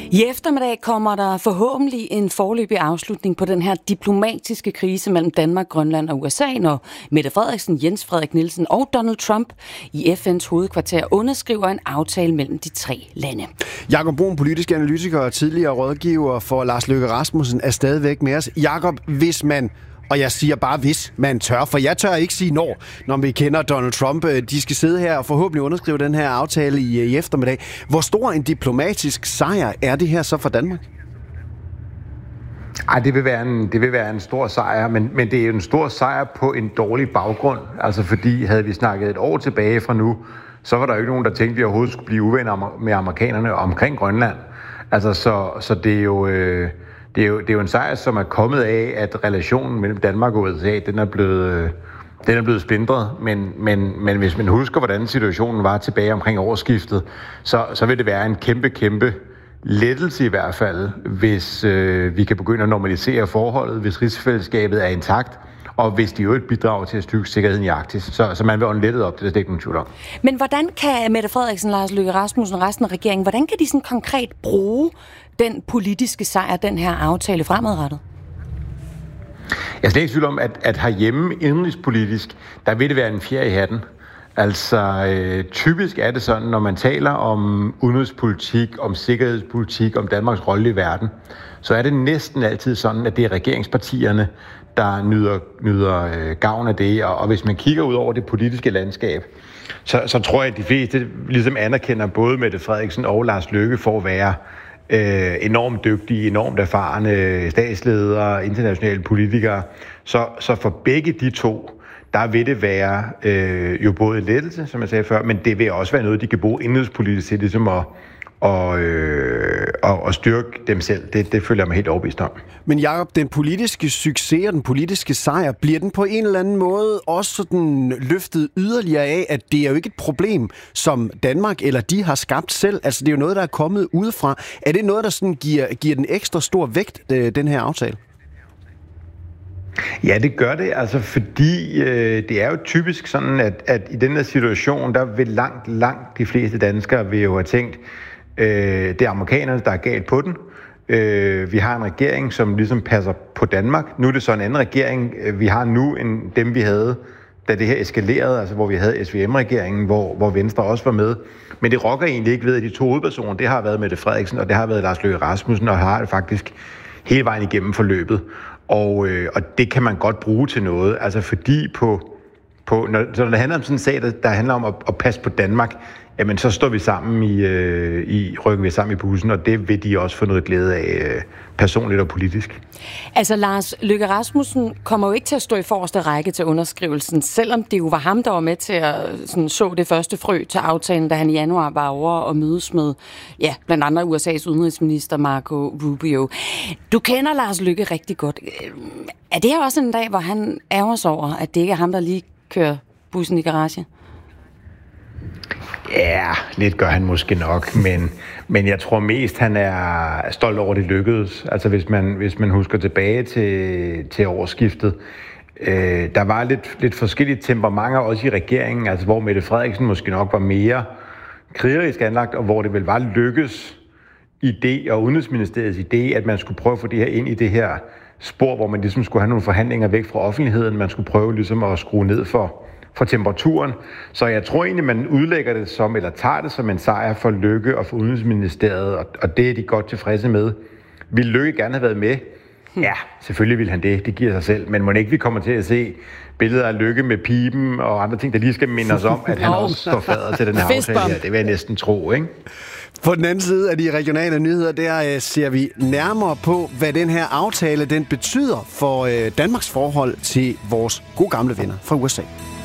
I eftermiddag kommer der forhåbentlig en foreløbig afslutning på den her diplomatiske krise mellem Danmark, Grønland og USA, når Mette Frederiksen, Jens Frederik Nielsen og Donald Trump i FN's hovedkvarter underskriver en aftale mellem de tre lande. Jakob Bruun, politisk analytiker og tidligere rådgiver for Lars Løkke Rasmussen, er stadigvæk med os. Jakob, hvis man, og jeg siger bare hvis man tør, for jeg tør ikke sige når vi kender Donald Trump, de skal sidde her og forhåbentlig underskrive den her aftale i eftermiddag. Hvor stor en diplomatisk sejr er det her så for Danmark? Ej, det vil være en stor sejr, men det er jo en stor sejr på en dårlig baggrund. Altså fordi havde vi snakket et år tilbage fra nu, så var der jo ikke nogen, der tænkte, at vi overhovedet skulle blive uvenner med amerikanerne omkring Grønland. Altså så det er jo... Det er jo en sejr, som er kommet af, at relationen mellem Danmark og USA, den er blevet splintret. Men hvis man husker, hvordan situationen var tilbage omkring årsskiftet, så vil det være en kæmpe lettelse i hvert fald, hvis vi kan begynde at normalisere forholdet, hvis rigsfællesskabet er intakt, og hvis de jo bidrager til at styrke sikkerheden i Arktis. Så man vil ånde lettet op, det er ikke nogen tvivl om. Men hvordan kan Mette Frederiksen, Lars Løkke Rasmussen og resten af regeringen, hvordan kan de sådan konkret bruge den politiske sejr, den her aftale fremadrettet? Jeg er slet ikke i tvivl om, at herhjemme indrigspolitisk, der vil det være en fjer i hatten. Altså typisk er det sådan, når man taler om udenrigspolitik, om sikkerhedspolitik, om Danmarks rolle i verden, så er det næsten altid sådan, at det er regeringspartierne, der nyder gavn af det. Og hvis man kigger ud over det politiske landskab, så tror jeg, at de fleste ligesom anerkender både Mette Frederiksen og Lars Løkke for at være enormt dygtige, enormt erfarne statsledere, internationale politikere. Så for begge de to, der vil det være jo både lettelse, som jeg sagde før, men det vil også være noget, de kan bruge indrigspolitisk til ligesom at styrke dem selv. Det føler jeg mig helt overbevist om. Men Jakob, den politiske succes og den politiske sejr, bliver den på en eller anden måde også sådan løftet yderligere af, at det er jo ikke et problem, som Danmark eller de har skabt selv. Altså det er jo noget, der er kommet udefra. Er det noget, der sådan giver den ekstra stor vægt, den her aftale? Ja, det gør det, altså fordi det er jo typisk sådan, at i den her situation, der vil langt de fleste danskere vil jo have tænkt, det er amerikanerne, der er galt på den. Vi har en regering, som ligesom passer på Danmark. Nu er det så en anden regering, vi har nu, end dem vi havde, da det her eskalerede, altså hvor vi havde SVM-regeringen, hvor Venstre også var med. Men det rokker egentlig ikke ved, at de to hovedpersoner, det har været Mette Frederiksen, og det har været Lars Løkke Rasmussen, og har det faktisk hele vejen igennem forløbet. Og det kan man godt bruge til noget, altså fordi når det handler om sådan en sag, der handler om at passe på Danmark, jamen så står vi sammen rykker vi sammen i bussen, og det vil de også få noget glæde af personligt og politisk. Altså Lars Løkke Rasmussen kommer jo ikke til at stå i forreste række til underskrivelsen, selvom det jo var ham, der var med til at så det første frø til aftalen, da han i januar var over og mødes med, blandt andre USA's udenrigsminister Marco Rubio. Du kender Lars Løkke rigtig godt. Er det her også en dag, hvor han ærger sig over, at det ikke er ham, der lige kører bussen i garage? Ja, lidt gør han måske nok, men jeg tror mest, han er stolt over, det lykkedes. Altså hvis man husker tilbage til årsskiftet, der var lidt forskellige temperamenter også i regeringen, altså hvor Mette Frederiksen måske nok var mere krigerisk anlagt, og hvor det vel var lykkes idé og Udenrigsministeriets idé, at man skulle prøve at få det her ind i det her spor, hvor man ligesom skulle have nogle forhandlinger væk fra offentligheden, man skulle prøve ligesom at skrue ned for temperaturen. Så jeg tror egentlig, man udlægger det som, eller tager det som en sejr for Løkke og for Udenrigsministeriet, og det er de godt tilfredse med. Vil Løkke gerne have været med? Ja, selvfølgelig vil han det. Det giver sig selv. Men må ikke vi kommer til at se billeder af Løkke med piben og andre ting, der lige skal minde os om, at han også står fader til den her aftale her. Det vil jeg næsten tro, ikke? På den anden side af de regionale nyheder, der ser vi nærmere på, hvad den her aftale den betyder for Danmarks forhold til vores gode gamle venner fra USA.